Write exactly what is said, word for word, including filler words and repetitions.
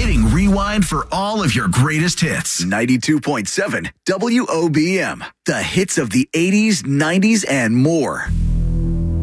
hitting rewind for all of your greatest hits. ninety-two point seven W O B M. The hits of the eighties, nineties, and more.